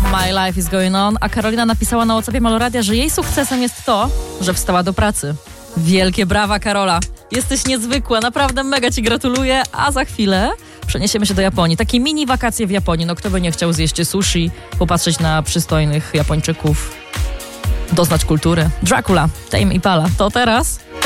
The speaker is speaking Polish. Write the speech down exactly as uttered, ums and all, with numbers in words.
My Life is Going On, a Karolina napisała na WhatsAppie Maloradia, że jej sukcesem jest to, że wstała do pracy. Wielkie brawa, Karola. Jesteś niezwykła, naprawdę mega ci gratuluję, a za chwilę przeniesiemy się do Japonii. Takie mini wakacje w Japonii. No kto by nie chciał zjeść sushi, popatrzeć na przystojnych Japończyków, doznać kultury. Dracula, Tame Impala. To teraz...